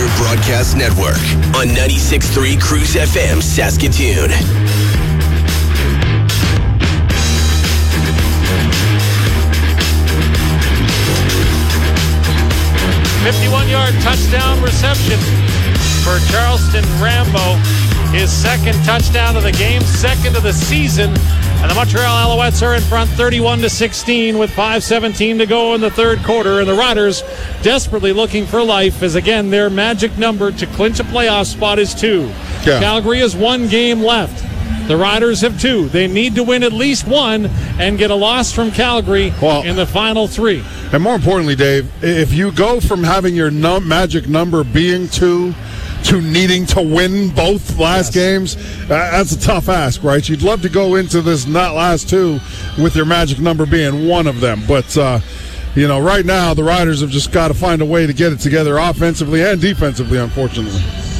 Broadcast Network on 96.3 Cruise FM, Saskatoon. 51-yard touchdown reception for Charleston Rambo. His second touchdown of the game, second of the season. And the Montreal Alouettes are in front 31-16 with 5:17 to go in the third quarter. And the Riders desperately looking for life as, again, their magic number to clinch a playoff spot is 2. Yeah. Calgary has 1 game left. The Riders have 2. They need to win at least 1 and get a loss from Calgary in the final 3. And more importantly, Dave, if you go from having your magic number being 2 to needing to win both last games, that's a tough ask, right? You'd love to go into this last 2 with your magic number being 1 of them. But, right now the Riders have just got to find a way to get it together offensively and defensively, unfortunately.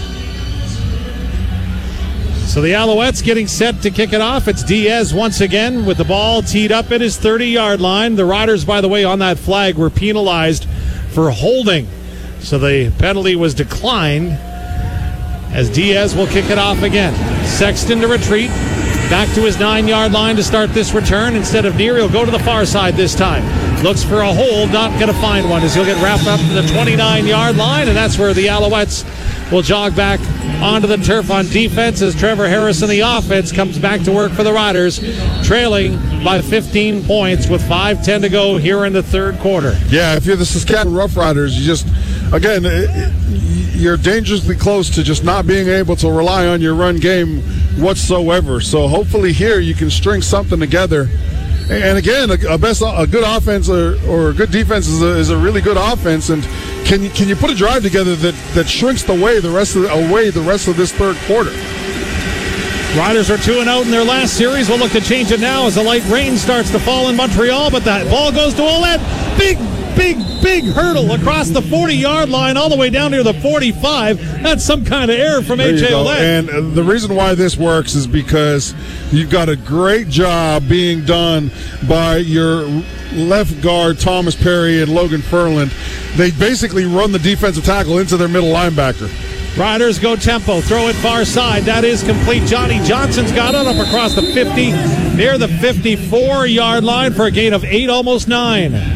So the Alouettes getting set to kick it off. It's Diaz once again with the ball teed up at his 30-yard line. The Riders, by the way, on that flag were penalized for holding. So the penalty was declined as Diaz will kick it off again. Sexton to retreat. Back to his 9-yard line to start this return. Instead of near, he'll go to the far side this time. Looks for a hold, not going to find one as he'll get wrapped up to the 29-yard line, and that's where the Alouettes will jog back onto the turf on defense as Trevor Harris in the offense comes back to work for the Riders, trailing by 15 points with 5:10 to go here in the third quarter. Yeah, if you're the Saskatchewan Roughriders, you just, again, you're dangerously close to just not being able to rely on your run game whatsoever. So hopefully here you can string something together. And again, a good offense or a good defense is a really good offense. And can you put a drive together that shrinks the rest of this third quarter? Riders are 2-0 in their last series. We'll look to change it now as the light rain starts to fall in Montreal. But that ball goes to Ouellette. Big hurdle across the 40-yard line all the way down near the 45. That's some kind of error from A.J. Ouellette. And the reason why this works is because you've got a great job being done by your left guard, Thomas Perry and Logan Ferland. They basically run the defensive tackle into their middle linebacker. Riders go tempo, throw it far side. That is complete. Johnny Johnson's got it up across the 50, near the 54-yard line for a gain of 8, almost 9.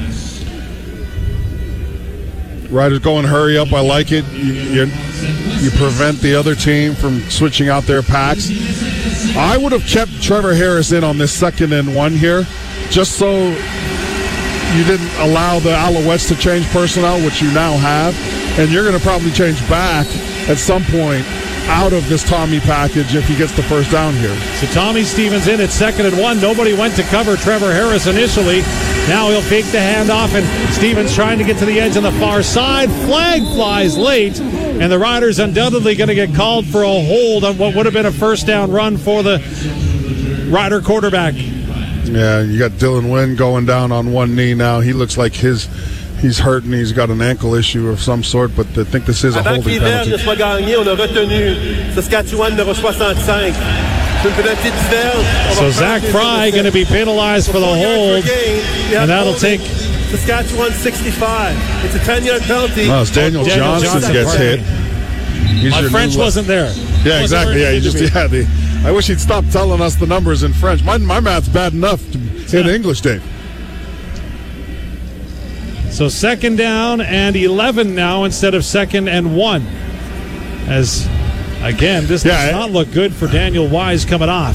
Riders going hurry up. I like it. You prevent the other team from switching out their packs. I would have kept Trevor Harris in on this 2nd and 1 here, just so you didn't allow the Alouettes to change personnel, which you now have, and you're going to probably change back at some point out of this Tommy package if he gets the first down here. So Tommy Stevens in at 2nd and 1. Nobody went to cover Trevor Harris initially. Now he'll fake the handoff, and Stevens trying to get to the edge on the far side. Flag flies late, and the Riders undoubtedly going to get called for a hold on what would have been a first down run for the Rider quarterback. Yeah, you got Dylan Wynn going down on one knee now. He looks like he's hurting. He's got an ankle issue of some sort, but I think this is a holding penalty. Soit gagné, on a retenu. Saskatchewan number 65. So Zach Fry going to be penalized for the hold, and that'll take Saskatchewan 65. It's a 10-yard penalty. No, it's Daniel Johnson gets hit. My French wasn't there. Yeah, exactly. Yeah, I wish he'd stop telling us the numbers in French. My math's bad enough in English, Dave. So 2nd down and 11 now instead of 2nd and 1. As, again, this does not look good for Daniel Wise coming off.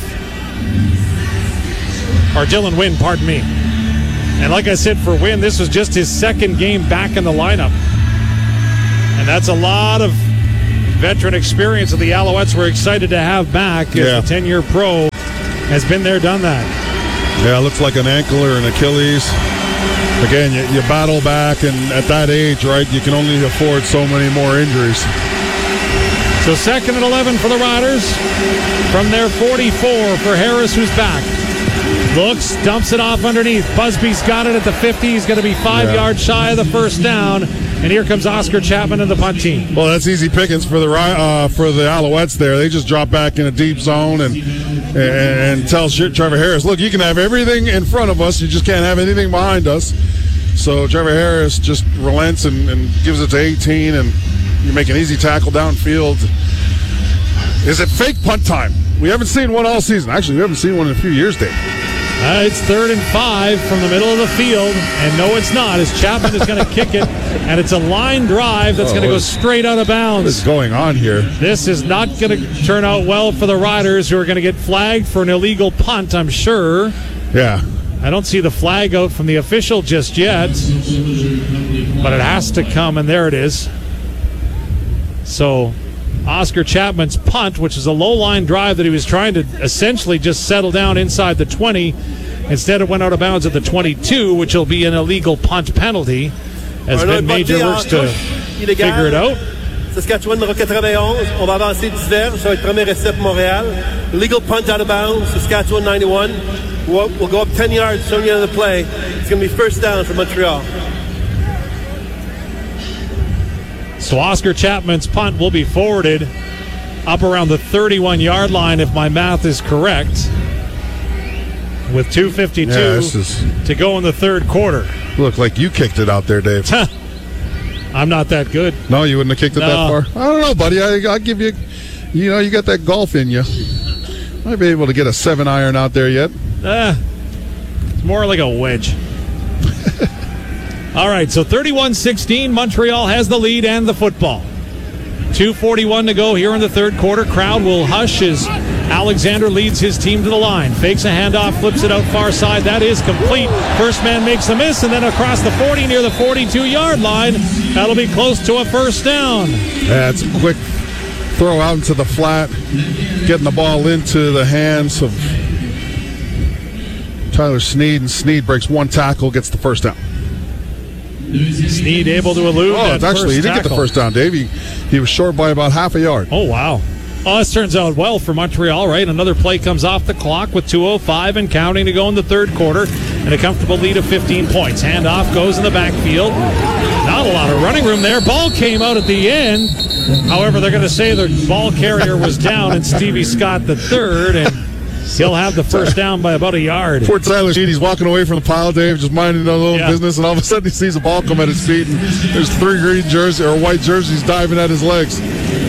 Or Dylan Wynn, pardon me. And like I said, for Wynn, this was just his 2nd game back in the lineup. And that's a lot of veteran experience that the Alouettes were excited to have back. The 10-year pro has been there, done that. Yeah, it looks like an ankle or an Achilles. Again, you battle back, and at that age, right, you can only afford so many more injuries. So 2nd and 11 for the Riders. From their 44 for Harris, who's back. Looks, dumps it off underneath. Busby's got it at the 50. He's going to be 5 yards shy of the first down. And here comes Oscar Chapman in the punt team. Well, that's easy pickings for the Alouettes there. They just drop back in a deep zone and tell Trevor Harris, look, you can have everything in front of us. You just can't have anything behind us. So Trevor Harris just relents and gives it to 18 and You make an easy tackle downfield. Is it fake punt time? We haven't seen one all season. Actually, we haven't seen one in a few years, Dave. It's 3rd and 5 from the middle of the field, and no, it's not, as Chapman is going to kick it, and it's a line drive that's going to go straight out of bounds. What is going on here? This is not going to turn out well for the Riders, who are going to get flagged for an illegal punt, I'm sure. Yeah. I don't see the flag out from the official just yet, but it has to come, and there it is. So Oscar Chapman's punt, which is a low-line drive that he was trying to essentially just settle down inside the 20. Instead, it went out of bounds at the 22, which will be an illegal punt penalty, as Ben Major works to figure it out. Saskatchewan numéro 91, on va avancer 10 verges, ça va être premier essai pour Montréal. Illegal punt out of bounds, Saskatchewan 91. We'll go up 10 yards, showing you the play. It's going to be first down for Montreal. So Oscar Chapman's punt will be forwarded up around the 31-yard line, if my math is correct, with 2:52 to go in the third quarter. Look like you kicked it out there, Dave. I'm not that good. No, you wouldn't have kicked it that far? I don't know, buddy. I'll give you, you got that golf in you. Might be able to get a 7-iron out there yet. It's more like a wedge. All right, so 31-16, Montreal has the lead and the football. 2:41 to go here in the third quarter. Crowd will hush as Alexander leads his team to the line. Fakes a handoff, flips it out far side. That is complete. First man makes a miss, and then across the 40 near the 42-yard line. That'll be close to a first down. Yeah, it's a quick throw out into the flat, getting the ball into the hands of Tyler Sneed, and Sneed breaks one tackle, gets the first down. Sneed able to elude that he did get the first down, Dave. He was short by about half a yard. Oh, wow. Oh, this turns out well for Montreal, right? Another play comes off the clock with 2:05 and counting to go in the third quarter, and a comfortable lead of 15 points. Handoff goes in the backfield. Not a lot of running room there. Ball came out at the end. However, they're going to say the ball carrier was down, and Stevie Scott the third, and he'll have the first down by about a yard. Poor Tyler Sneed, he's walking away from the pile, Dave, just minding a little business, and all of a sudden he sees a ball come at his feet, and there's 3 green jerseys or white jerseys diving at his legs.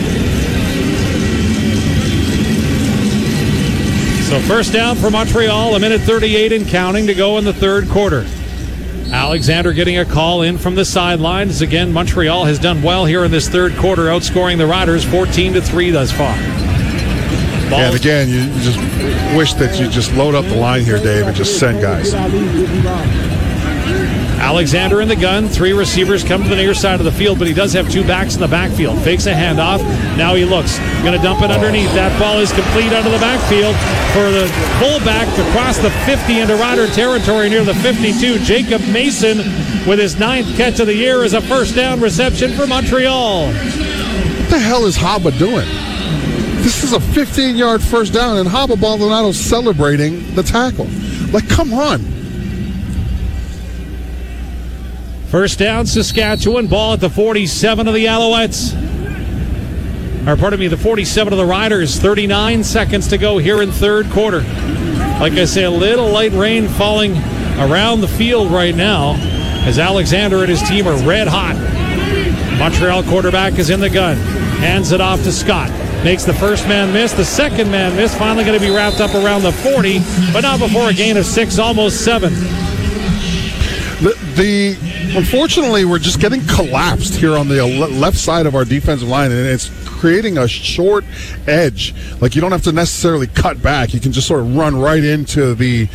So first down for Montreal, 1:38 and counting to go in the third quarter. Alexander getting a call in from the sidelines. Again, Montreal has done well here in this third quarter, outscoring the Riders 14-3 thus far. And again, you just wish that you just load up the line here, Dave, and just send guys. Alexander in the gun. 3 receivers come to the near side of the field, but he does have 2 backs in the backfield. Fakes a handoff. Now he looks. Going to dump it underneath. That ball is complete out of the backfield for the fullback across the 50 into Rider territory near the 52. Jacob Mason with his 9th catch of the year is a first down reception for Montreal. What the hell is Haba doing? This is a 15-yard first down, and Haba Baldonado's celebrating the tackle. Like, come on. First down, Saskatchewan. Ball at the 47 of the Alouettes. Or, pardon me, the 47 of the Riders. 39 seconds to go here in third quarter. Like I say, a little light rain falling around the field right now as Alexander and his team are red hot. Montreal quarterback is in the gun. Hands it off to Scott. Makes the first man miss. The second man miss. Finally going to be wrapped up around the 40, but not before a gain of 6, almost 7. Unfortunately, we're just getting collapsed here on the left side of our defensive line, and it's creating a short edge. Like, you don't have to necessarily cut back. You can just sort of run right into the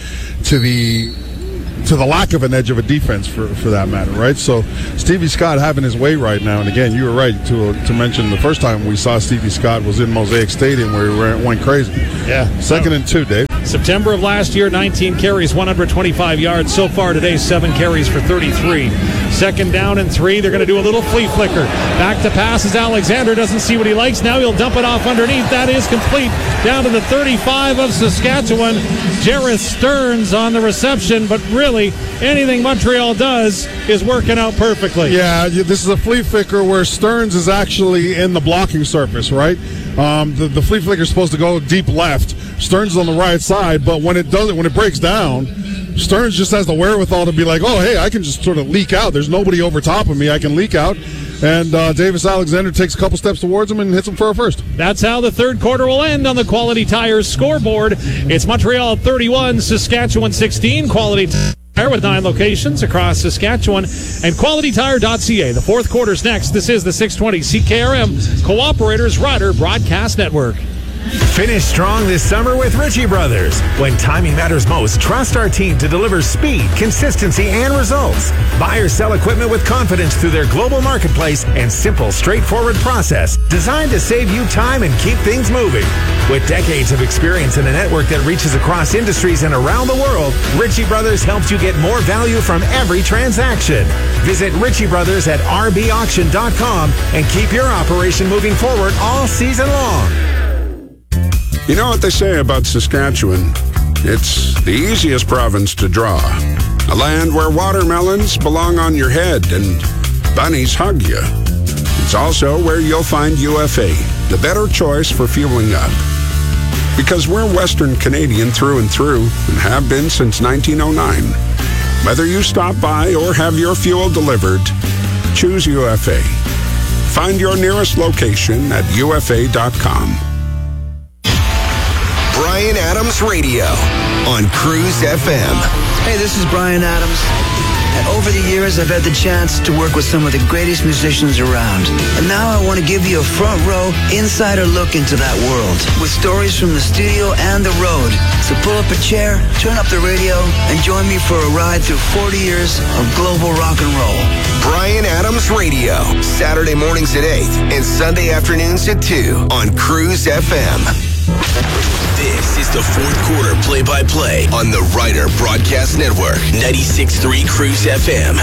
lack of an edge of a defense for that matter, right? So Stevie Scott having his way right now, and again, you were right to mention the first time we saw Stevie Scott was in Mosaic Stadium where he went crazy. Yeah. 2nd and 2, Dave. September of last year, 19 carries, 125 yards. So far today, 7 carries for 33. Second down and 3. They're going to do a little flea flicker. Back to pass as Alexander doesn't see what he likes. Now he'll dump it off underneath. That is complete. Down to the 35 of Saskatchewan. Jareth Stearns on the reception, but really, anything Montreal does is working out perfectly. Yeah, this is a flea flicker where Stearns is actually in the blocking surface, right? The flea flicker is supposed to go deep left. Stearns is on the right side, but when it breaks down, Stearns just has the wherewithal to be like, oh, hey, I can just sort of leak out. There's nobody over top of me. I can leak out. And Davis Alexander takes a couple steps towards him and hits him for a first. That's how the third quarter will end on the Quality Tires scoreboard. It's Montreal 31, Saskatchewan 16. Quality Tire with 9 locations across Saskatchewan and QualityTire.ca. The fourth quarter's next. This is the 620 CKRM Cooperators Rider Broadcast Network. Finish strong this summer with Ritchie Brothers. When timing matters most, trust our team to deliver speed, consistency, and results. Buy or sell equipment with confidence through their global marketplace and simple, straightforward process designed to save you time and keep things moving. With decades of experience in a network that reaches across industries and around the world, Ritchie Brothers helps you get more value from every transaction. Visit Ritchie Brothers at rbauction.com and keep your operation moving forward all season long. You know what they say about Saskatchewan? It's the easiest province to draw. A land where watermelons belong on your head and bunnies hug you. It's also where you'll find UFA, the better choice for fueling up. Because we're Western Canadian through and through and have been since 1909. Whether you stop by or have your fuel delivered, choose UFA. Find your nearest location at ufa.com. Bryan Adams Radio on Cruise FM. Hey, this is Bryan Adams. And over the years, I've had the chance to work with some of the greatest musicians around. And now I want to give you a front row, insider look into that world with stories from the studio and the road. So pull up a chair, turn up the radio, and join me for a ride through 40 years of global rock and roll. Bryan Adams Radio, Saturday mornings at 8 and Sunday afternoons at 2 on Cruise FM. This is the fourth quarter play-by-play on the Rider Broadcast Network, 96.3 Cruise FM.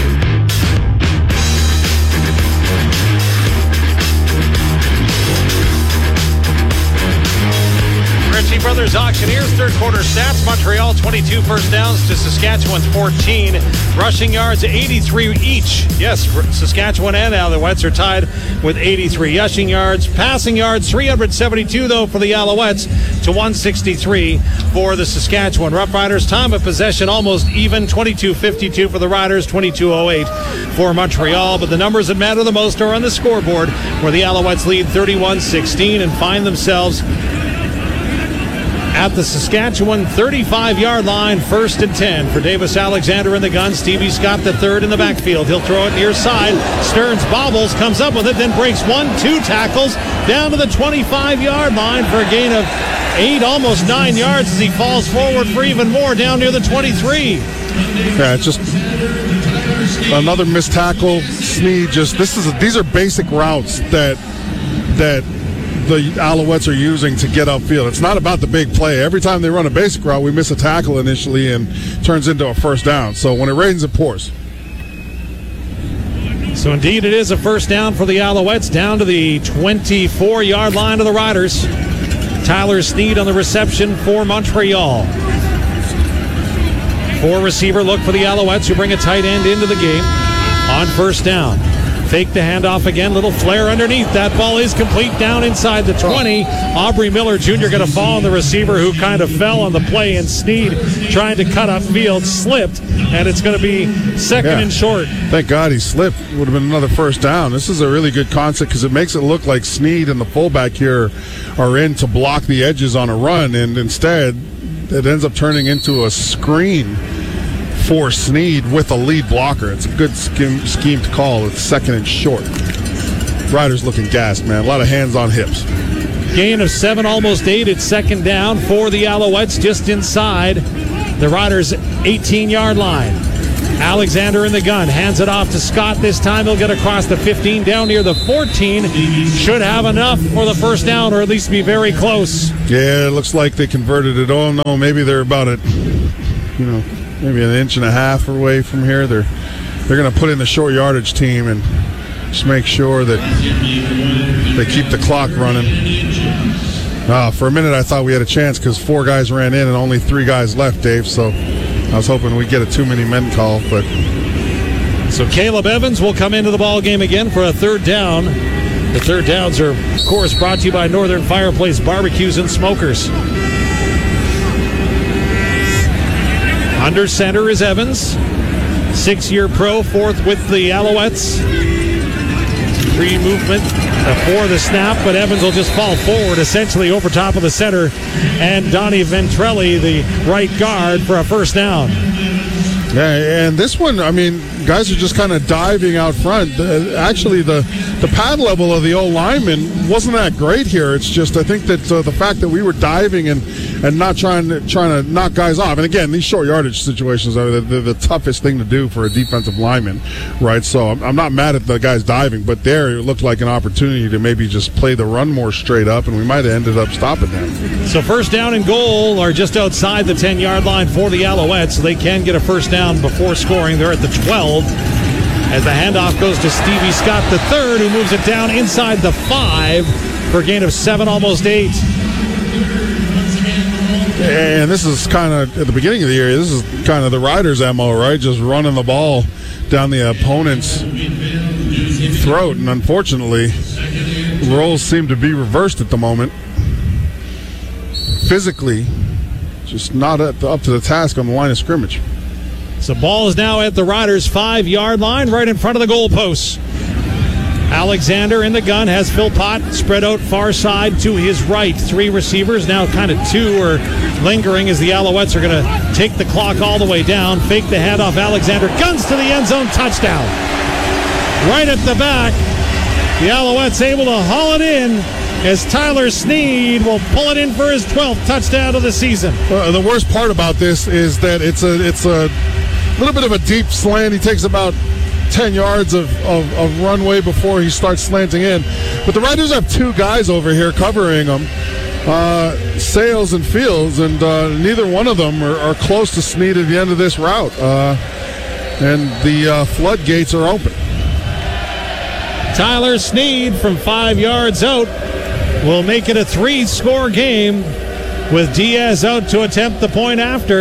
Ritchie Brothers Auctioneers third quarter stats. Montreal 22 first downs to Saskatchewan's 14. Rushing yards 83 each. Yes, Saskatchewan and Alouettes are tied with 83 rushing yards. Passing yards 372 though for the Alouettes to 163 for the Saskatchewan Roughriders. Time of possession almost even, 22:52 for the Riders, 22:08 for Montreal. But the numbers that matter the most are on the scoreboard, where the Alouettes lead 31-16 and find themselves at the Saskatchewan 35-yard line, 1st and 10 for Davis Alexander in the gun. Stevie Scott the third in the backfield. He'll throw it near side. Stearns bobbles, comes up with it, then breaks 1-2 tackles down to the 25-yard line for a gain of 8, almost 9 yards as he falls forward for even more down near the 23. Yeah, it's just another missed tackle. Sneed these are basic routes that the Alouettes are using to get upfield. It's not about the big play. Every time they run a basic route, we miss a tackle initially and turns into a first down. So when it rains, it pours. So indeed, it is a first down for the Alouettes, down to the 24-yard line of the Riders. Tyler Sneed on the reception for Montreal. 4-receiver look for the Alouettes, who bring a tight end into the game on first down. Fake the handoff again, little flare underneath. That ball is complete down inside the 20. Aubrey Miller Jr. going to fall on the receiver, who kind of fell on the play, and Sneed trying to cut upfield slipped, and it's going to be second and short. Thank God he slipped. Would have been another first down. This is a really good concept because it makes it look like Sneed and the fullback here are in to block the edges on a run, and instead it ends up turning into a screen for Sneed with a lead blocker. It's a good schemed call. It's second and short. Riders looking gassed, man. A lot of hands on hips. Gain of 7, almost 8. It's second down for the Alouettes, just inside the Riders' 18-yard line. Alexander in the gun, hands it off to Scott. This time he'll get across the 15 down near the 14. Should have enough for the first down, or at least be very close. Yeah, it looks like they converted it. Oh no, maybe they're about it, maybe an inch and a half away from here. They're going to put in the short yardage team and just make sure that they keep the clock running. For a minute I thought we had a chance because 4 guys ran in and only 3 guys left, Dave, so I was hoping we'd get a too many men call. But so Caleb Evans will come into the ball game again for a third down. The third downs are, of course, brought to you by Northern Fireplace Barbecues and Smokers. Under center is Evans, 6-year pro, 4th with the Alouettes. pre-movement before the snap, but Evans will just fall forward, essentially over top of the center, and Donnie Ventrelli, the right guard, for a first down. Yeah, and this one, I mean, guys are just kind of diving out front. Actually, the pad level of the old lineman wasn't that great here. It's just, I think that the fact that we were diving and not trying to knock guys off. And again, these short yardage situations are the toughest thing to do for a defensive lineman, right? So I'm not mad at the guys diving, but there it looked like an opportunity to maybe just play the run more straight up, and we might have ended up stopping them. So first down and goal are just outside the 10-yard line for the Alouettes. So they can get a first down before scoring. They're at the 12 as the handoff goes to Stevie Scott III, who moves it down inside the 5 for a gain of 7, almost 8. And this is kind of, at the beginning of the year, this is kind of the Riders' MO, right? Just running the ball down the opponent's throat. And unfortunately, roles seem to be reversed at the moment. Physically, just not up to the task on the line of scrimmage. So ball is now at the Riders' 5-yard line, right in front of the goalposts. Alexander in the gun has Philpott spread out far side to his right. 3 receivers, now kind of 2 are lingering as the Alouettes are going to take the clock all the way down. Fake the handoff. Alexander guns to the end zone, touchdown. Right at the back, the Alouettes able to haul it in as Tyler Snead will pull it in for his 12th touchdown of the season. The worst part about this is that it's a little bit of a deep slant. He takes about 10 yards of runway before he starts slanting in. But the Riders have 2 guys over here covering him, Sales and Fields, and neither one of them are close to Snead at the end of this route. And the floodgates are open. Tyler Snead from 5 yards out will make it a 3-score game with Diaz out to attempt the point after.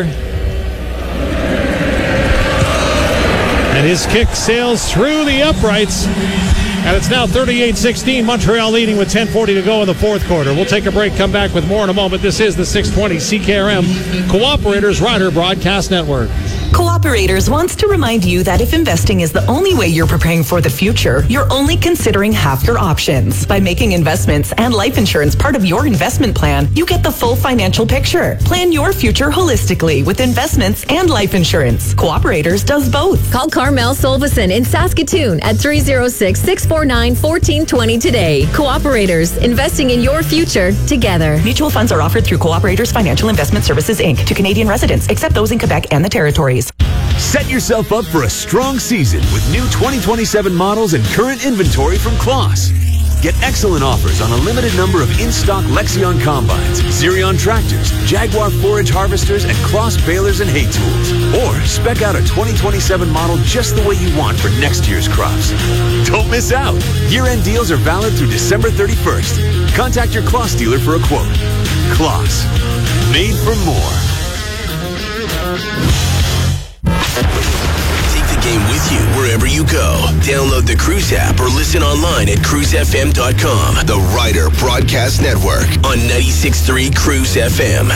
And his kick sails through the uprights. And it's now 38-16. Montreal leading with 10:40 to go in the fourth quarter. We'll take a break, come back with more in a moment. This is the 620 CKRM Cooperators Rider Broadcast Network. Cooperators wants to remind you that if investing is the only way you're preparing for the future, you're only considering half your options. By making investments and life insurance part of your investment plan, you get the full financial picture. Plan your future holistically with investments and life insurance. Cooperators does both. Call Carmel Solveson in Saskatoon at 306-649-1420 today. Cooperators, investing in your future together. Mutual funds are offered through Cooperators Financial Investment Services, Inc. to Canadian residents, except those in Quebec and the Territories. Set yourself up for a strong season with new 2027 models and current inventory from Kloss. Get excellent offers on a limited number of in-stock Lexion combines, Xerion tractors, Jaguar forage harvesters, and Kloss balers and hay tools. Or spec out a 2027 model just the way you want for next year's crops. Don't miss out. Year-end deals are valid through December 31st. Contact your Kloss dealer for a quote. Kloss. Made for more. Take the game with you wherever you go. Download the Cruise app or listen online at cruisefm.com. The Rider Broadcast Network on 96.3 Cruise FM.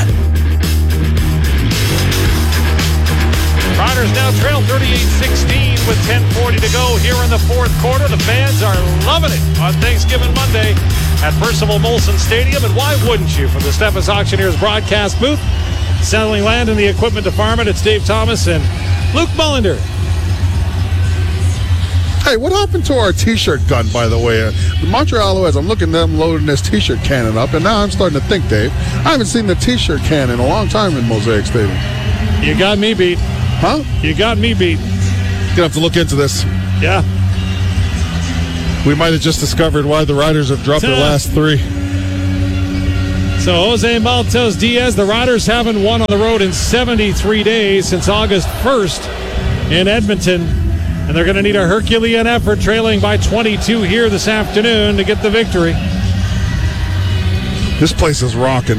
Riders now trail 38-16 with 10:40 to go here in the fourth quarter. The fans are loving it on Thanksgiving Monday at Percival Molson Stadium. And why wouldn't you? From the Steffes Auctioneers broadcast booth, settling land in the equipment department, it's Dave Thomas and Luke Mullender. Hey, what happened to our T-shirt gun, by the way? The Montreal Alouettes, I'm looking at them loading this T-shirt cannon up, and now I'm starting to think, Dave, I haven't seen the T-shirt cannon in a long time in Mosaic Stadium. You got me beat. Huh? You got me beat. Gonna have to look into this. Yeah. We might have just discovered why the Riders have dropped their last 3. So Jose Maltos Diaz, the Riders haven't won on the road in 73 days since August 1st in Edmonton. And they're going to need a Herculean effort, trailing by 22 here this afternoon to get the victory. This place is rocking.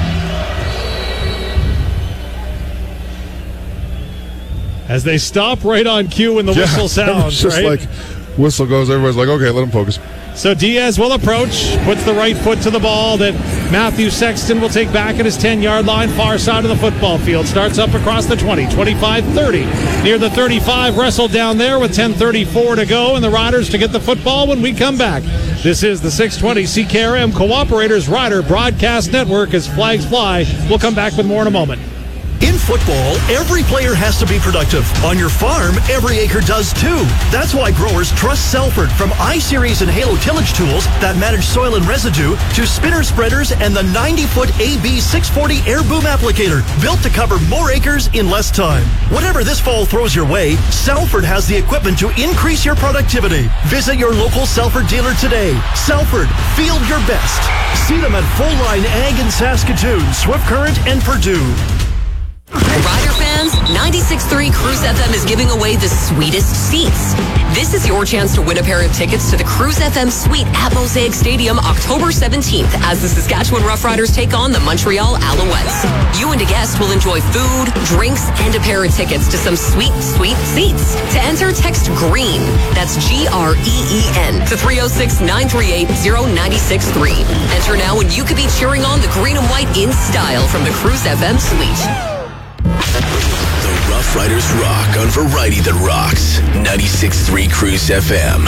As they stop right on cue when the whistle sounds, it's just right? like whistle goes, everybody's like, okay, let them focus. So Diaz will approach, puts the right foot to the ball that Matthew Sexton will take back at his 10-yard line, far side of the football field. Starts up across the 20, 25, 30. Near the 35, wrestled down there with 10:34 to go, and the Riders to get the football when we come back. This is the 620 CKRM Cooperators Rider Broadcast Network as flags fly. We'll come back with more in a moment. In football, every player has to be productive. On your farm, every acre does too. That's why growers trust Salford, from I-Series and Halo tillage tools that manage soil and residue to spinner spreaders and the 90-foot AB 640 air boom applicator, built to cover more acres in less time. Whatever this fall throws your way, Salford has the equipment to increase your productivity. Visit your local Salford dealer today. Salford, field your best. See them at Full Line Ag in Saskatoon, Swift Current, and Purdue. Rider fans, 96.3 Cruise FM is giving away the sweetest seats. This is your chance to win a pair of tickets to the Cruise FM Suite at Mosaic Stadium October 17th as the Saskatchewan Roughriders take on the Montreal Alouettes. You and a guest will enjoy food, drinks, and a pair of tickets to some sweet, sweet seats. To enter, text GREEN, that's GREEN, to 306-938-0963. Enter now and you could be cheering on the green and white in style from the Cruise FM Suite. The Rough Riders rock on Variety That Rocks. 96.3 Cruise FM.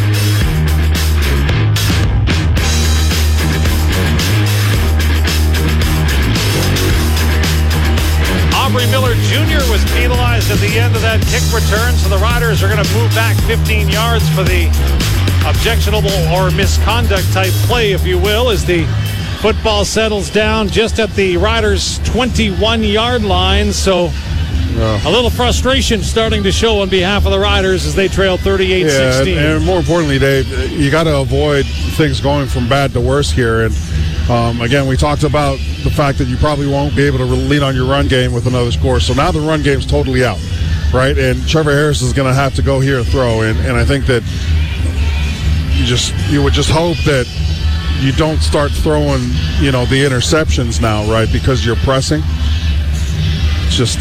Aubrey Miller Jr. was penalized at the end of that kick return, so the Riders are going to move back 15 yards for the objectionable or misconduct type play, if you will, as the football settles down just at the Riders' 21-yard line. So a little frustration starting to show on behalf of the Riders as they trail 38-16. Yeah, and more importantly, Dave, you got to avoid things going from bad to worse here. And again, we talked about the fact that you probably won't be able to lean on your run game with another score. So now the run game's totally out, right? And Trevor Harris is going to have to go here and throw. And I think that you would just hope that you don't start throwing, the interceptions now, right? Because you're pressing. It's just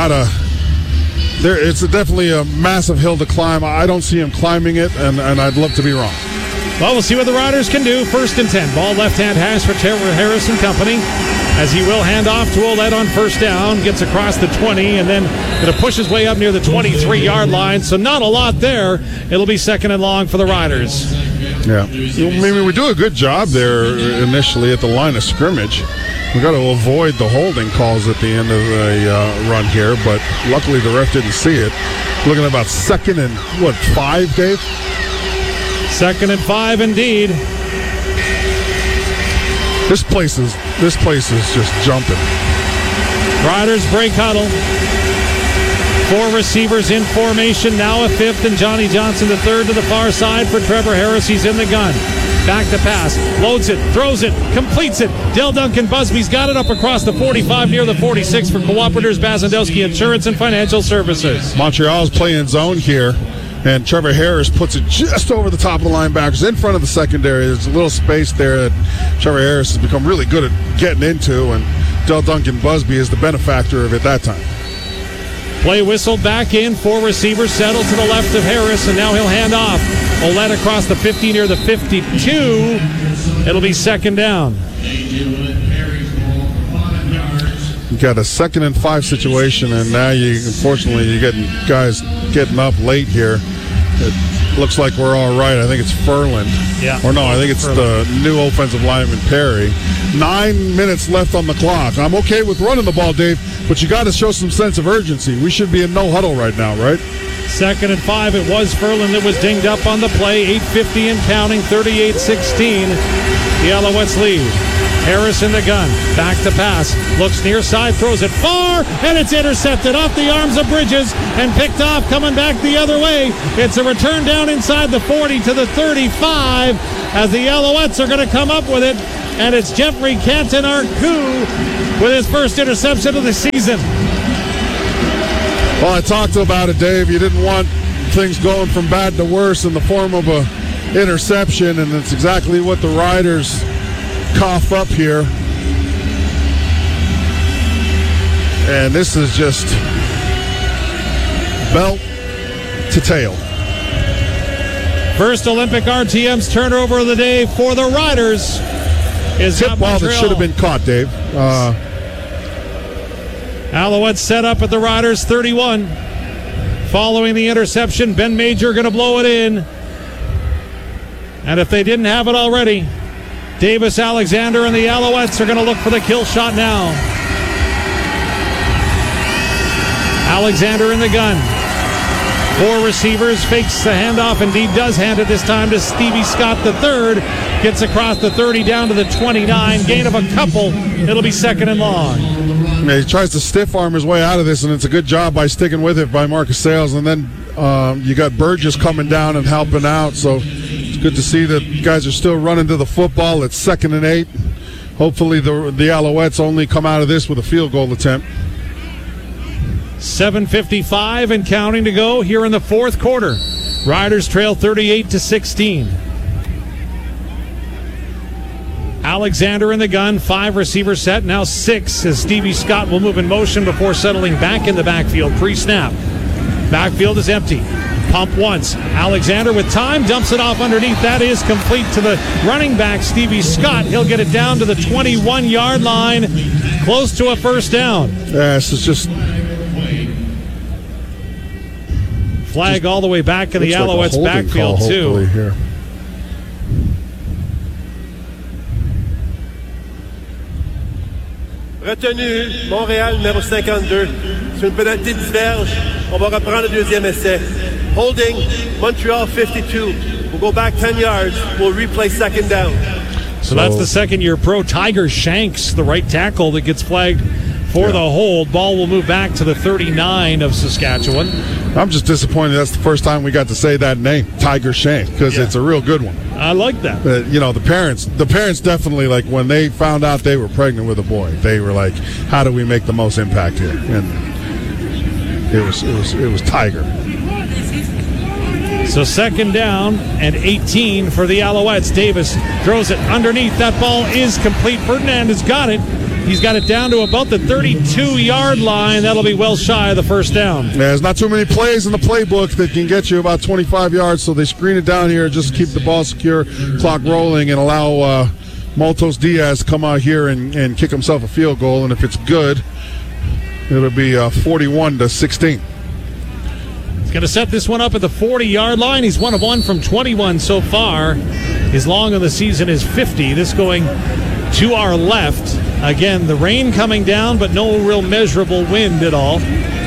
it's definitely a massive hill to climb. I don't see him climbing it, and I'd love to be wrong. Well, we'll see what the Riders can do. 1st and 10. Ball left-hand hash for Trevor Harris and company, as he will hand off to Ouellette on first down. Gets across the 20, and then going to push his way up near the 23-yard line. So not a lot there. It'll be 2nd and long for the Riders. Yeah. Maybe we do a good job there initially at the line of scrimmage. We got to avoid the holding calls at the end of the run here, but luckily the ref didn't see it. Looking at about 2nd and 5, Dave? 2nd and 5 indeed. This place is just jumping. Riders break huddle. 4 receivers in formation. Now a 5th, and Johnny Johnson the 3rd to the far side for Trevor Harris. He's in the gun. Back to pass. Loads it. Throws it. Completes it. Dale Duncan Busby's got it up across the 45 near the 46 for Cooperators Bazandowski Insurance and Financial Services. Montreal's playing zone here, and Trevor Harris puts it just over the top of the linebackers in front of the secondary. There's a little space there that Trevor Harris has become really good at getting into, and Dale Duncan Busby is the benefactor of it that time. Play whistled back in. 4 receivers settled to the left of Harris, and now he'll hand off. Ouellette across the 50 near the 52. It'll be 2nd down. You got a 2nd and 5 situation, and now unfortunately you're getting guys getting up late here. It looks like we're all right. I think it's Furland. Yeah. Or no, I think it's the new offensive lineman, Perry. 9 minutes left on the clock. I'm okay with running the ball, Dave, but you got to show some sense of urgency. We should be in no huddle right now, right? 2nd and 5. It was Furland that was dinged up on the play. 8:50 and counting. 38-16. The Alouettes lead. Harris in the gun. Back to pass. Looks near side. Throws it far. And it's intercepted off the arms of Bridges and picked off coming back the other way. It's a return down inside the 40 to the 35 as the Alouettes are going to come up with it. And it's Jeffrey Canton-Arcou with his first interception of the season. Well, I talked about it, Dave. You didn't want things going from bad to worse in the form of a interception, and that's exactly what the Riders cough up here. And this is just belt to tail. First Olympic RTM's turnover of the day for the Riders is tip ball that should have been caught, Dave. Alouettes set up at the Riders 31. Following the interception, Ben Major going to blow it in. And if they didn't have it already, Davis Alexander and the Alouettes are going to look for the kill shot now. Alexander in the gun. 4 receivers, fakes the handoff, indeed does hand it this time to Stevie Scott III. Gets across the 30 down to the 29. Gain of a couple. It'll be second and long. Yeah, he tries to stiff arm his way out of this, and it's a good job by sticking with it by Marcus Sales. And then you got Burgess coming down and helping out. So it's good to see that guys are still running to the football. It's 2nd and 8. Hopefully the Alouettes only come out of this with a field goal attempt. 7:55 and counting to go here in the fourth quarter. Riders trail 38-16. Alexander in the gun, 5 receiver set, now 6 as Stevie Scott will move in motion before settling back in the backfield pre-snap. Backfield is empty. Pump once. Alexander with time, dumps it off underneath. That is complete to the running back, Stevie Scott. He'll get it down to the 21-yard line, close to a first down. Yes, it's just... Flag all the way back in the Alouettes backfield, too. Here. Retenu, Montréal, numéro 52. Sur une pénalité diverge, on va reprendre le deuxième essai. Holding, Montreal 52. We'll go back 10 yards. We'll replay second down. So that's the second-year pro, Tiger Shanks, the right tackle that gets flagged for the hold. Ball will move back to the 39 of Saskatchewan. I'm just disappointed that's the first time we got to say that name, Tiger Shank, because it's a real good one. I like that. The parents definitely, like, when they found out they were pregnant with a boy, they were like, how do we make the most impact here? And it was Tiger. So second down and 18 for the Alouettes. Davis throws it underneath. That ball is complete. Ferdinand has got it. He's got it down to about the 32-yard line. That'll be well shy of the first down. Yeah, there's not too many plays in the playbook that can get you about 25 yards, so they screen it down here just to keep the ball secure, clock rolling, and allow Maltos Diaz to come out here and kick himself a field goal. And if it's good, it'll be 41-16. He's going to set this one up at the 40-yard line. He's 1 of 1 from 21 so far. His long on the season is 50. This going to our left. Again, the rain coming down, but no real measurable wind at all.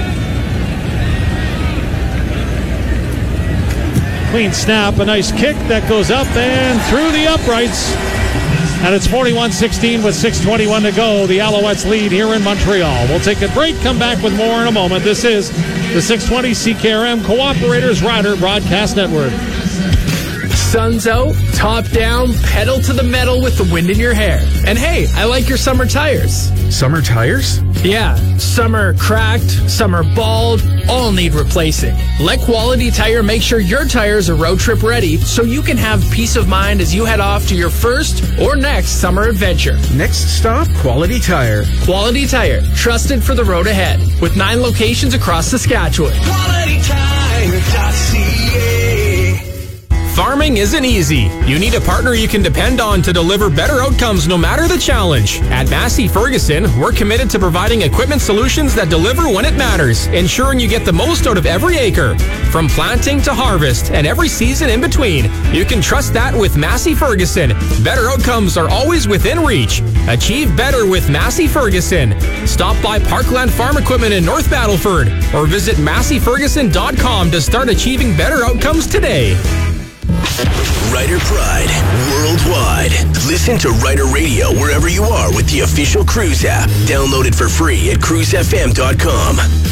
Clean snap, a nice kick that goes up and through the uprights. And it's 41-16 with 6:21 to go. The Alouettes lead here in Montreal. We'll take a break, come back with more in a moment. This is the 620 CKRM Cooperators Rider Broadcast Network. Sun's out, top down, pedal to the metal with the wind in your hair. And hey, I like your summer tires. Summer tires? Yeah, summer cracked, summer bald, all need replacing. Let Quality Tire make sure your tires are road trip ready so you can have peace of mind as you head off to your first or next summer adventure. Next stop, Quality Tire. Quality Tire, trusted for the road ahead, with 9 locations across Saskatchewan. QualityTire.ca. Farming isn't easy. You need a partner you can depend on to deliver better outcomes no matter the challenge. At Massey Ferguson, we're committed to providing equipment solutions that deliver when it matters, ensuring you get the most out of every acre. From planting to harvest and every season in between, you can trust that with Massey Ferguson. Better outcomes are always within reach. Achieve better with Massey Ferguson. Stop by Parkland Farm Equipment in North Battleford or visit masseyferguson.com to start achieving better outcomes today. Rider Pride worldwide. Listen to Rider Radio wherever you are with the official Cruise app. Download it for free at cruisefm.com.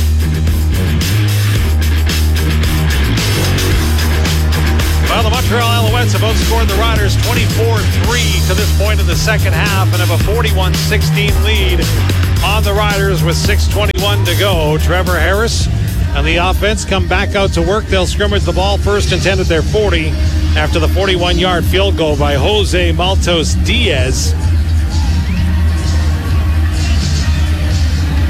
Well, the Montreal Alouettes have outscored the Riders 24-3 to this point in the second half and have a 41-16 lead on the Riders with 6:21 to go. Trevor Harris and the offense come back out to work. They'll scrimmage the ball first and 10 at their 40 after the 41-yard field goal by Jose Maltos Diaz.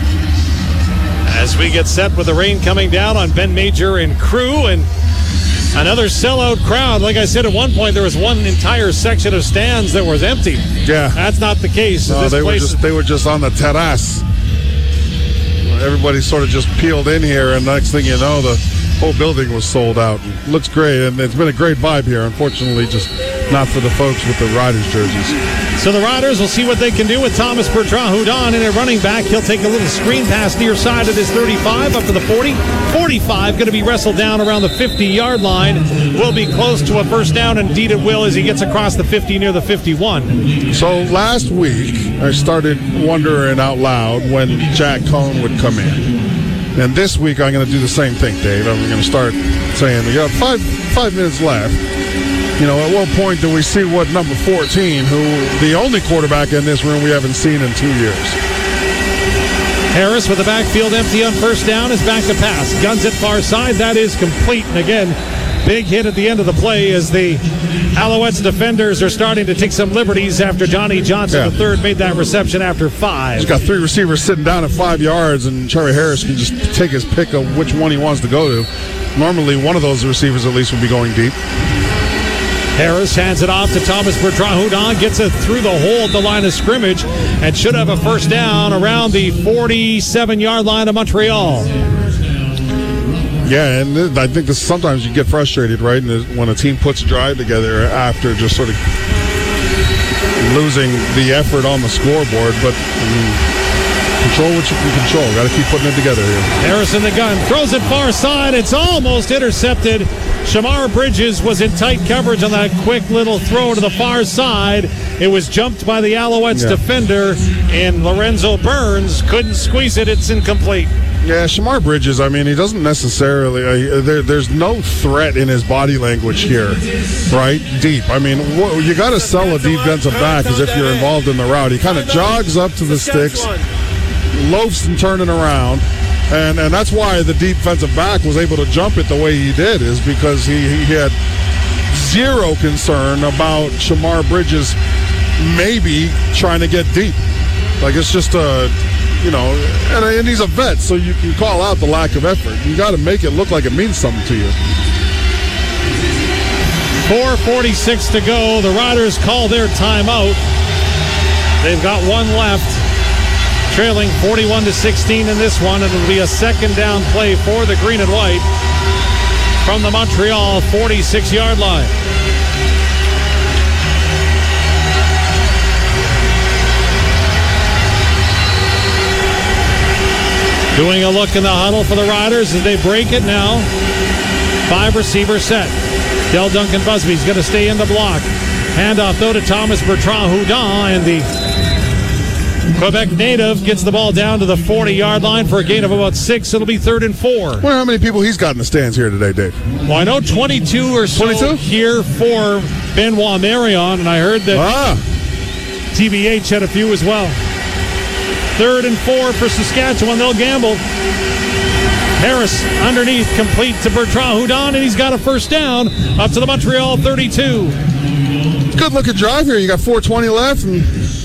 As we get set with the rain coming down on Ben Major and crew, and Another sellout crowd. Like I said, at one point there was one entire section of stands that was empty. Yeah, that's not the case. No, they were just on the terrace. Everybody sort of just peeled in here, and next thing you know, the whole building was sold out. It looks great, and it's been a great vibe here. Unfortunately, just not for the folks with the Riders jerseys. So the Riders will see what they can do with Thomas Bertrand-Hudon in a running back. He'll take a little screen pass near side of his 35 up to the 40. 45 going to be wrestled down around the 50-yard line. Will be close to a first down. Indeed it will as he gets across the 50 near the 51. So last week, I started wondering out loud when Jack Cohn would come in. And this week, I'm going to do the same thing, Dave. I'm going to start saying, we got five minutes left. You know, at what point do we see what number 14, who the only quarterback in this room we haven't seen in 2 years? Harris with the backfield empty on first down is back to pass. Guns it far side. That is complete. And again, big hit at the end of the play as the Alouettes defenders are starting to take some liberties after Johnny Johnson III made that reception after 5. He's got 3 receivers sitting down at 5 yards, and Trevor Harris can just take his pick of which one he wants to go to. Normally, one of those receivers at least would be going deep. Harris hands it off to Thomas Bertrand-Hudon, gets it through the hole at the line of scrimmage, and should have a first down around the 47-yard line of Montreal. Yeah, and I think sometimes you get frustrated, right, when a team puts a drive together after just sort of losing the effort on the scoreboard. But control what you can control. Got to keep putting it together here. Harris in the gun, throws it far side. It's almost intercepted. Shamar Bridges was in tight coverage on that quick little throw to the far side. It was jumped by the Alouettes defender, and Lorenzo Burns couldn't squeeze it. It's incomplete. Yeah, Shamar Bridges, I mean, he doesn't necessarily, there's no threat in his body language here, right? Deep. I mean, you got to sell a defensive back as if you're involved in the route. He kind of jogs up to the sticks, loafs and turning around, and that's why the defensive back was able to jump it the way he did, is because he had zero concern about Shamar Bridges maybe trying to get deep. Like, it's just a... You know, and he's a vet, so you can call out the lack of effort. You got to make it look like it means something to you. 4:46 to go. The Riders call their timeout. They've got one left, trailing 41-16 in this one, and it'll be a second down play for the green and white from the Montreal 46-yard line. Doing a look in the huddle for the Riders as they break it now. 5 receiver set. Del Duncan Busby's going to stay in the block. Handoff, though, to Thomas Bertrand-Hudon, and the Quebec native gets the ball down to the 40-yard line for a gain of about 6. It'll be 3rd and 4. I wonder how many people he's got in the stands here today, Dave. Well, I know 22 or so 22? here for Benoit Marion, and I heard that TBH had a few as well. 3rd and 4 for Saskatchewan. They'll gamble. Harris underneath, complete to Bertrand-Hudon, and he's got a first down up to the Montreal 32. Good looking drive here. You got 4:20 left, and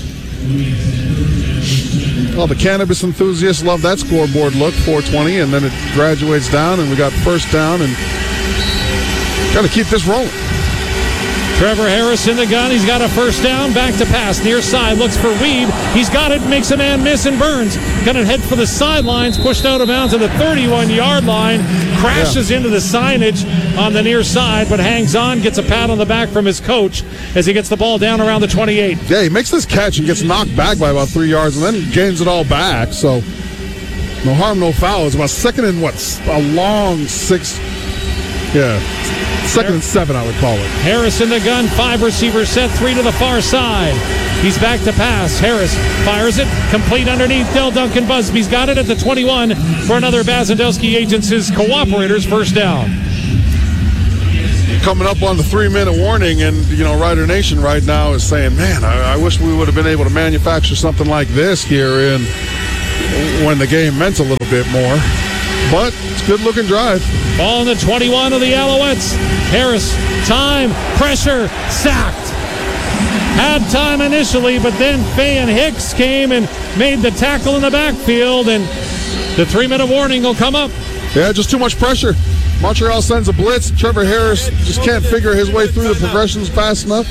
all the cannabis enthusiasts love that scoreboard look. 4:20, and then it graduates down, and we got first down, and got to keep this rolling. Trevor Harris in the gun. He's got a first down. Back to pass. Near side. Looks for Weed. He's got it. Makes a man miss, and Burns going to head for the sidelines. Pushed out of bounds at the 31-yard line. Crashes into the signage on the near side, but hangs on. Gets a pat on the back from his coach as he gets the ball down around the 28. Yeah, he makes this catch and gets knocked back by about 3 yards, and then gains it all back. So no harm, no foul. It's about second and a long 6. Yeah. 2nd and 7, I would call it. Harris in the gun, 5 receivers set, 3 to the far side. He's back to pass. Harris fires it, complete underneath. Del Duncan Busby's got it at the 21 for another Bazandowski Agencies Cooperators first down. Coming up on the 3-minute warning, and, you know, Rider Nation right now is saying, man, I wish we would have been able to manufacture something like this here when the game meant a little bit more. But it's a good-looking drive. Ball in the 21 of the Alouettes. Harris, time, pressure, sacked. Had time initially, but then Fay and Hicks came and made the tackle in the backfield, and the 3-minute warning will come up. Yeah, just too much pressure. Montreal sends a blitz. Trevor Harris just can't figure his way through the progressions fast enough.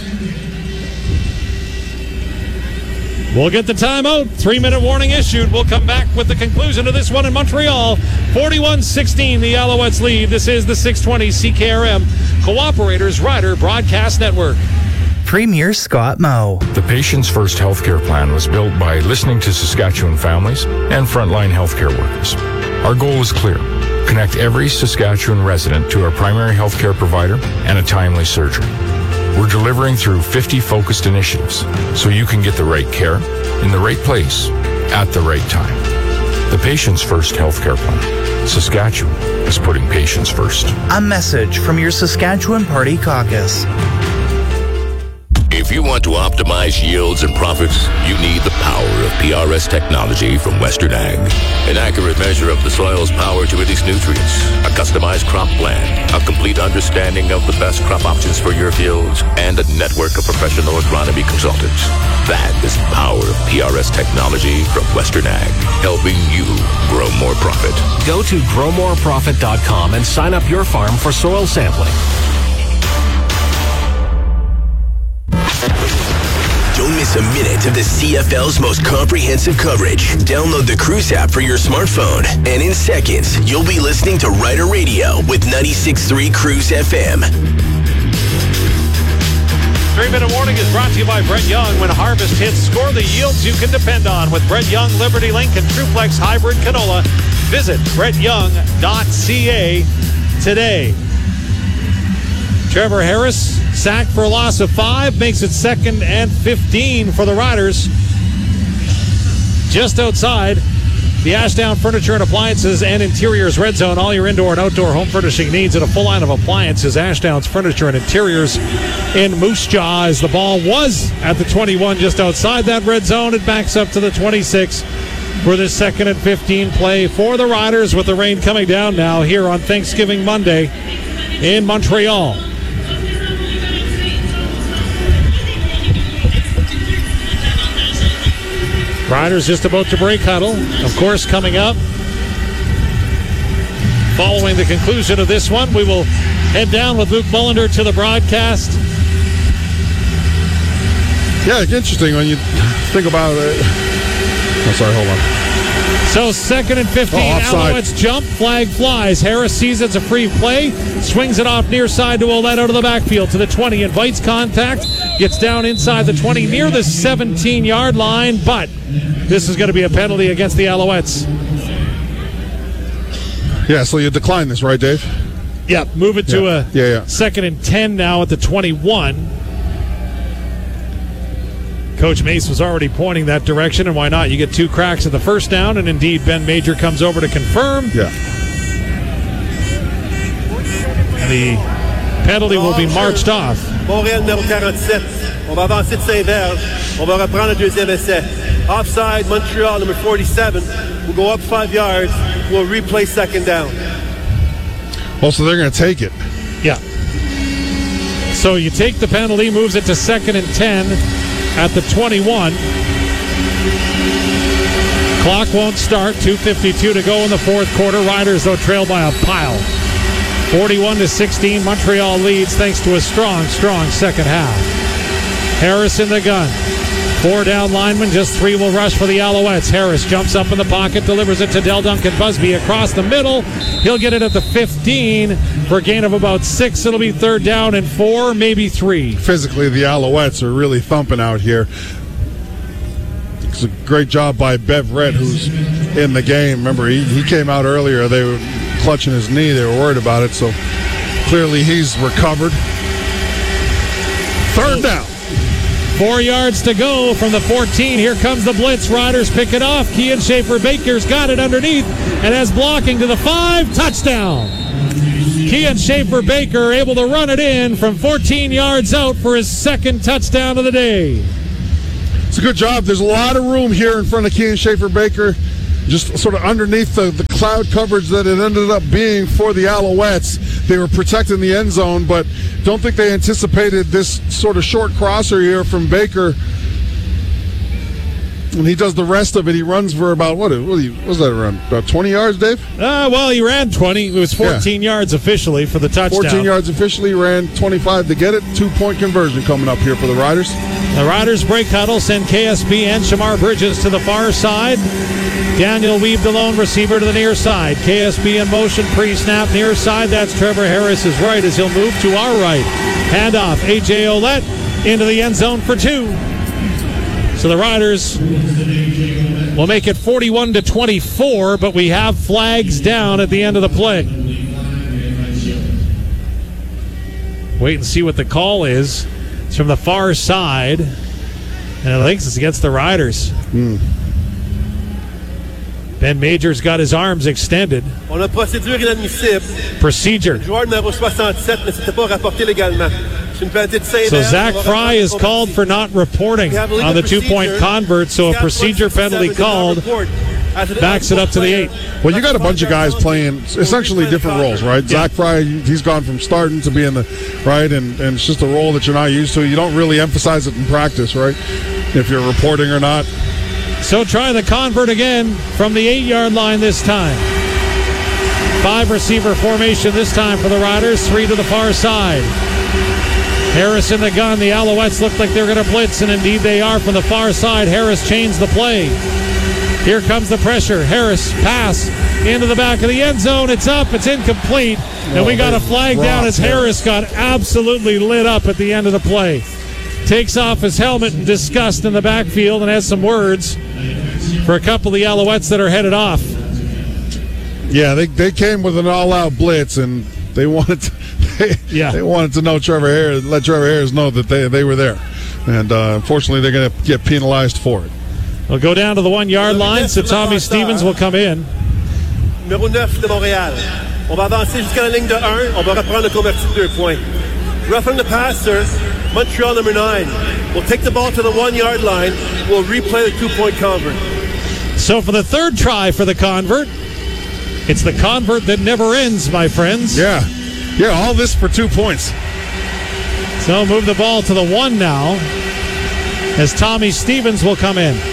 We'll get the timeout. 3-minute warning issued. We'll come back with the conclusion of this one in Montreal. 41-16, the Alouettes lead. This is the 620 CKRM Cooperators Rider Broadcast Network. Premier Scott Moe. The Patients First healthcare plan was built by listening to Saskatchewan families and frontline healthcare workers. Our goal is clear. Connect every Saskatchewan resident to our primary healthcare provider and a timely surgery. We're delivering through 50 focused initiatives so you can get the right care in the right place at the right time. The Patients First healthcare plan. Saskatchewan is putting patients first. A message from your Saskatchewan Party Caucus. If you want to optimize yields and profits, you need the power of PRS technology from Western Ag. An accurate measure of the soil's power to release nutrients, a customized crop plan, a complete understanding of the best crop options for your fields, and a network of professional agronomy consultants. That is the power of PRS technology from Western Ag, helping you grow more profit. Go to growmoreprofit.com and sign up your farm for soil sampling. Don't miss a minute of the CFL's most comprehensive coverage. Download the Cruise app for your smartphone, and in seconds, you'll be listening to Rider Radio with 96.3 Cruise FM. 3-minute warning is brought to you by Brett Young. When harvest hits, score the yields you can depend on with Brett Young, Liberty Link, and Truplex Hybrid Canola. Visit brettyoung.ca today. Trevor Harris, sacked for a loss of 5, makes it 2nd and 15 for the Riders. Just outside the Ashdown Furniture and Appliances and Interiors Red Zone. All your indoor and outdoor home furnishing needs and a full line of appliances. Ashdown's Furniture and Interiors in Moose Jaw, as the ball was at the 21 just outside that red zone. It backs up to the 26 for the 2nd and 15 play for the Riders, with the rain coming down now here on Thanksgiving Monday in Montreal. Riders just about to break huddle. Of course, coming up, following the conclusion of this one, we will head down with Luke Mullender to the broadcast. Yeah, it's interesting when you think about it. Oh, sorry, hold on. So 2nd and 15, Alouettes jump, flag flies. Harris sees it's a free play, swings it off near side to Ouellette out of the backfield to the 20, invites contact, gets down inside the 20 near the 17-yard line, but this is going to be a penalty against the Alouettes. Yeah, so you decline this, right, Dave? Yeah, move it to a 2nd and 10 now at the 21. Coach Mace was already pointing that direction, and why not? You get 2 cracks at the first down, and indeed Ben Major comes over to confirm. Yeah. And the penalty will be marched off. Montréal numéro 47. On va avancer de 5 verges. On va reprendre le deuxième essai. Offside, Montreal number 47. We'll go up 5 yards. We'll replay 2nd down. Oh, so they're going to take it. Yeah. So you take the penalty, moves it to 2nd and 10 at the 21. Clock won't start. 2:52 to go in the 4th quarter. Riders, though, trail by a pile. 41-16. Montreal leads thanks to a strong second half. Harris in the gun. 4 down linemen, just 3 will rush for the Alouettes. Harris jumps up in the pocket, delivers it to Del Duncan Busby across the middle. He'll get it at the 15 for a gain of about 6. It'll be 3rd down and 4, maybe 3. Physically, the Alouettes are really thumping out here. It's a great job by Bev Red, who's in the game. Remember, he came out earlier. They were clutching his knee. They were worried about it, so clearly he's recovered. 3rd down. 4 yards to go from the 14. Here comes the blitz. Riders pick it off. Kian Schaefer-Baker's got it underneath and has blocking to the 5. Touchdown. Kian Schaefer-Baker able to run it in from 14 yards out for his 2nd touchdown of the day. It's a good job. There's a lot of room here in front of Kian Schaefer-Baker, just sort of underneath the cloud coverage that it ended up being for the Alouettes. They were protecting the end zone, but don't think they anticipated this sort of short crosser here from Baker. And he does the rest of it. He runs for about, what was that run? About 20 yards, Dave? Well, he ran 20. It was 14 yards officially for the touchdown. 14 yards officially, ran 25 to get it. 2-point conversion coming up here for the Riders. The Riders break huddle, send KSB and Shamar Bridges to the far side. Daniel Weave, the lone receiver, to the near side. KSB in motion, pre-snap, near side. That's Trevor Harris is right as he'll move to our right. Handoff, A.J. Ouellette into the end zone for 2. So the Riders will make it 41-24, but we have flags down at the end of the play. Wait and see what the call is. It's from the far side, and I think it's against the Riders. Ben Major's got his arms extended. On a procédure inadmissible. Procedure. Le joueur numéro 67 ne s'était pas rapporté légalement. C'est une pénalité de 5 So Zach Fry is called for not reporting on the 2-point convert, so a procedure penalty called backs it up to the 8. Well, you got a bunch of guys playing essentially different roles, right? Zach Fry, he's gone from starting to being the right, and it's just a role that you're not used to. You don't really emphasize it in practice, right? If you're reporting or not. So try the convert again from the 8-yard line this time. 5-receiver formation this time for the Riders, 3 to the far side. Harris in the gun. The Alouettes look like they're going to blitz, and indeed they are from the far side. Harris changed the play. Here comes the pressure. Harris pass into the back of the end zone. It's up. It's incomplete. And we got a flag down as Harris got absolutely lit up at the end of the play. Takes off his helmet in disgust in the backfield and has some words for a couple of the Alouettes that are headed off. Yeah, they came with an all-out blitz, and they wanted to, they wanted to know Trevor Harris, let Trevor Harris know that they were there. And unfortunately, they're going to get penalized for it. We'll go down to the 1-yard line, so Tommy Stevens will come in. Numéro 9 de Montréal. On va avancer jusqu'à la ligne de 1. On va reprendre le converti de 2 points. Roughing the passer, Montreal number 9. We'll take the ball to the 1-yard line. We'll replay the 2-point convert. So for the third try for the convert, it's the convert that never ends, my friends. Yeah, all this for 2 points. So move the ball to the 1 now as Tommy Stevens will come in.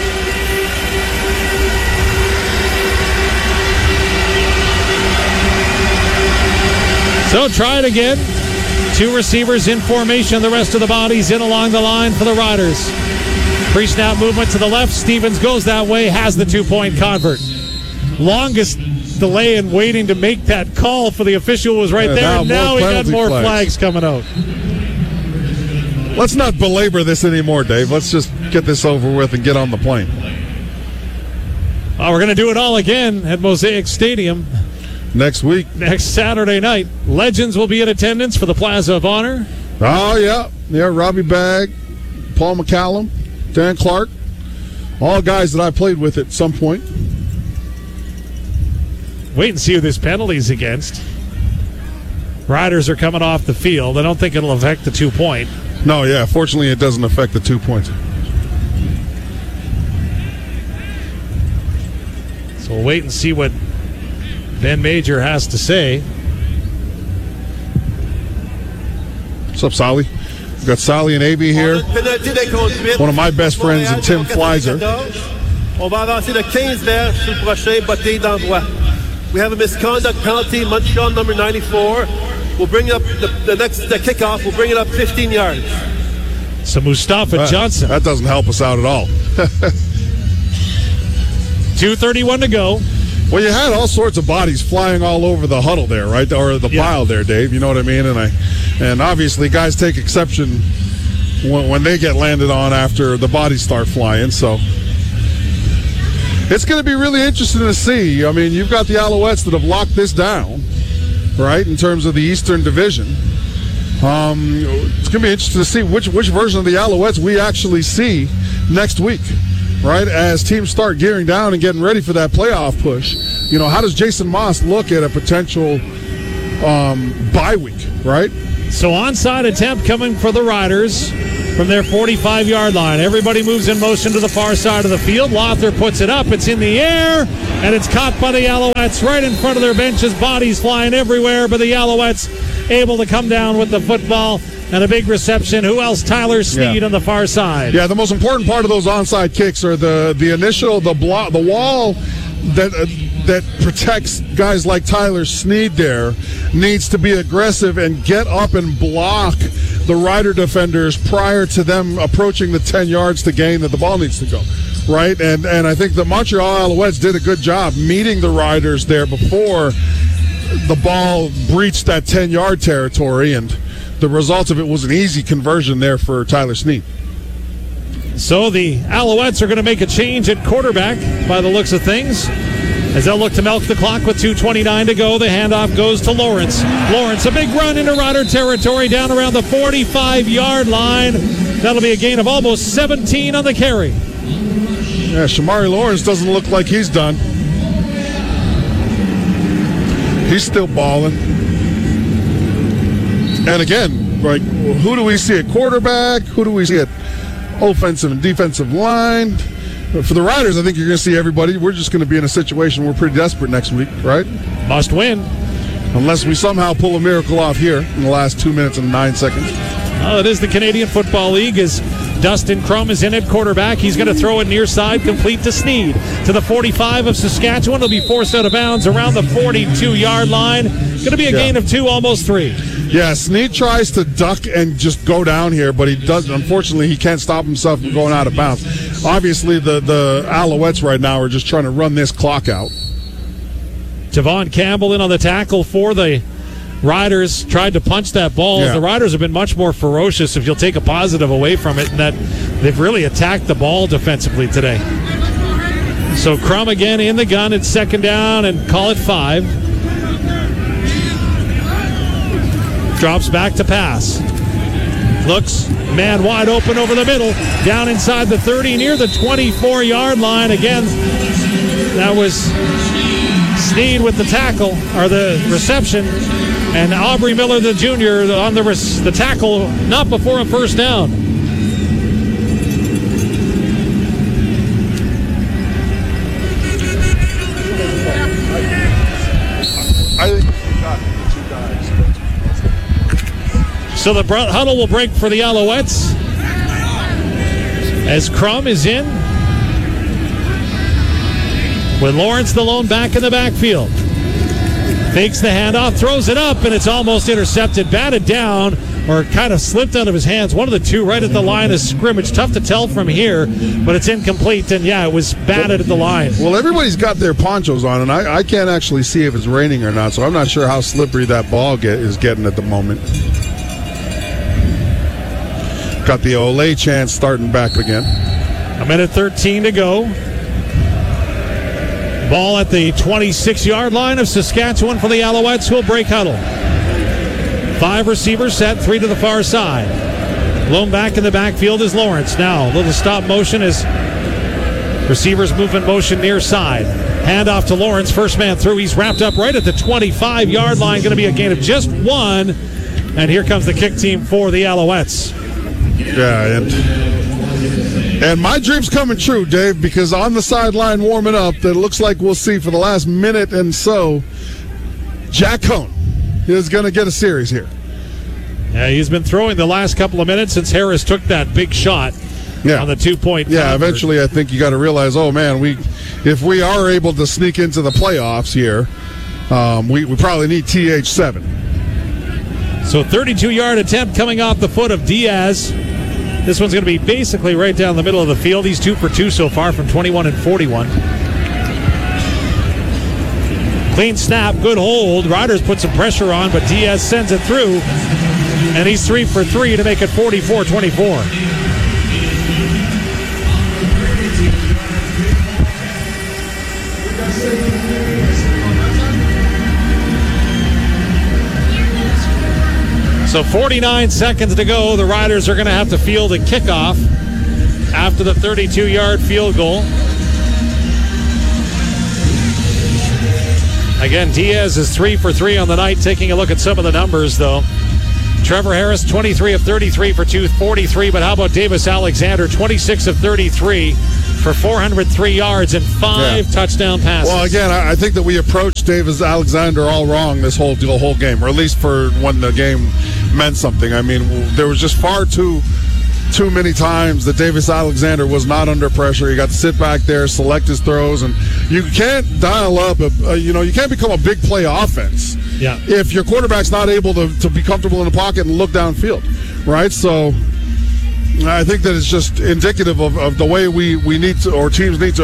So try it again. 2 receivers in formation. The rest of the bodies in along the line for the Riders. Pre-snap movement to the left. Stevens goes that way, has the 2-point convert. Longest delay in waiting to make that call for the official was right there. Now we got more flags coming out. Let's not belabor this anymore, Dave. Let's just get this over with and get on the plane. We're going to do it all again at Mosaic Stadium. Next week. Next Saturday night. Legends will be in attendance for the Plaza of Honor. Oh, yeah. Yeah, Robbie Bagg, Paul McCallum, Dan Clark. All guys that I played with at some point. Wait and see who this penalty's against. Riders are coming off the field. I don't think it'll affect the 2-point. No, yeah. Fortunately, it doesn't affect the 2 points. So we'll wait and see what Ben Major has to say. What's up, Sally? We've got Sally and Avy here. One of my best friends, and Tim Fleiser. On va avancer de 15 verges sur le prochain botté d'endroit. We have a misconduct penalty, Montreal number 94. We'll bring up the kickoff. We'll bring it up 15 yards. So Mustafa Johnson. That doesn't help us out at all. 2:31 to go. Well, you had all sorts of bodies flying all over the huddle there, right? Or the pile there, Dave. You know what I mean? And obviously guys take exception when they get landed on after the bodies start flying. So it's going to be really interesting to see. I mean, you've got the Alouettes that have locked this down, right, in terms of the Eastern Division. It's going to be interesting to see which version of the Alouettes we actually see next week, right, as teams start gearing down and getting ready for that playoff push. You know, how does Jason Moss look at a potential bye week, right? So onside attempt coming for the Riders from their 45-yard line. Everybody moves in motion to the far side of the field. Lothar puts it up. It's in the air, and it's caught by the Alouettes right in front of their benches. Bodies flying everywhere, but the Alouettes able to come down with the football. And a big reception. Who else? Tyler Sneed on the far side. Yeah, the most important part of those onside kicks are the initial, the wall that protects guys like Tyler Sneed there needs to be aggressive and get up and block the Rider defenders prior to them approaching the 10 yards to gain that the ball needs to go. Right? And I think the Montreal Alouettes did a good job meeting the Riders there before the ball breached that 10-yard territory, and the result of it was an easy conversion there for Tyler Sneed. So the Alouettes are going to make a change at quarterback by the looks of things, as they'll look to milk the clock with 2:29 to go. The handoff goes to Lawrence. Lawrence, a big run into Rider territory down around the 45-yard line. That'll be a gain of almost 17 on the carry. Yeah, Shamari Lawrence doesn't look like he's done. He's still balling. And again, like, who do we see at quarterback? Who do we see at offensive and defensive line? For the Riders, I think you're going to see everybody. We're just going to be in a situation where we're pretty desperate next week, right? Must win. Unless we somehow pull a miracle off here in the last 2 minutes and 9 seconds. It is the Canadian Football League as Dustin Crum is in at quarterback. He's going to throw it near side, complete to Sneed. To the 45 of Saskatchewan. He'll be forced out of bounds around the 42-yard line. Going to be a gain of 2, almost 3. Yeah, Sneed tries to duck and just go down here, but he doesn't. Unfortunately, he can't stop himself from going out of bounds. Obviously, the Alouettes right now are just trying to run this clock out. Tavon Campbell in on the tackle for the Riders. Tried to punch that ball. Yeah. The Riders have been much more ferocious, if you'll take a positive away from it, and that they've really attacked the ball defensively today. So Crum again in the gun. It's second down and call it 5. Drops back to pass. Looks, man wide open over the middle. Down inside the 30, near the 24-yard line. Again, that was Sneed with the tackle, or the reception. And Aubrey Miller, the junior, on the tackle, not before a first down. So the huddle will break for the Alouettes as Crum is in with Lawrence, the lone back in the backfield. Fakes the handoff, throws it up, and it's almost intercepted. Batted down, or kind of slipped out of his hands. One of the two right at the line of scrimmage. Tough to tell from here, but it's incomplete, and yeah, it was batted at the line. Well, everybody's got their ponchos on, and I can't actually see if it's raining or not, so I'm not sure how slippery that ball is getting at the moment. Got the Olay chance starting back again. A minute 13 to go. Ball at the 26-yard line of Saskatchewan for the Alouettes, who'll break huddle. 5 receivers set, 3 to the far side. Lone back in the backfield is Lawrence. Now, a little stop motion as receivers move in motion near side. Handoff to Lawrence, first man through. He's wrapped up right at the 25-yard line. Going to be a gain of just 1. And here comes the kick team for the Alouettes. Yeah, and my dream's coming true, Dave, because on the sideline warming up, that looks like we'll see for the last minute and so, Jack Cohn is going to get a series here. Yeah, he's been throwing the last couple of minutes since Harris took that big shot on the 2-point. Yeah, eventually I think you got to realize, oh man, if we are able to sneak into the playoffs here, we probably need TH7. So 32-yard attempt coming off the foot of Diaz. This one's going to be basically right down the middle of the field. He's 2 for 2 so far from 21 and 41. Clean snap, good hold. Riders put some pressure on, but Diaz sends it through. And he's 3 for 3 to make it 44-24. So 49 seconds to go. The Riders are going to have to field a kickoff after the 32-yard field goal. Again, Diaz is 3 for 3 on the night. Taking a look at some of the numbers, though. Trevor Harris, 23 of 33 for 243. But how about Davis Alexander, 26 of 33 for 403 yards and 5 touchdown passes? Well, again, I think that we approached Davis Alexander all wrong this whole game, or at least for when the game meant something. I mean, there was just far too many times that Davis Alexander was not under pressure. He got to sit back there, select his throws, and you can't dial up, you can't become a big play offense if your quarterback's not able to be comfortable in the pocket and look downfield, right? So I think that it's just indicative of the way we need to, or teams need to